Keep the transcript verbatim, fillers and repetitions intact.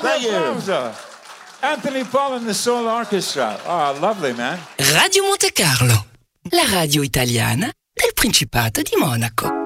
grande Thank you. applauso. Anthony Paul and the Soul Orchestra. Oh, lovely, man. Radio Monte Carlo, la radio italiana del Principato di Monaco.